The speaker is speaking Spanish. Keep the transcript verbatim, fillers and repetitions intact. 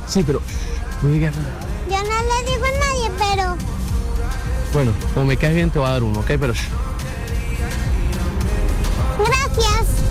Sí, pero... no digas nada. Yo no le digo a nadie, pero... Bueno, como me caes bien te voy a dar uno, ¿ok? Pero... Gracias.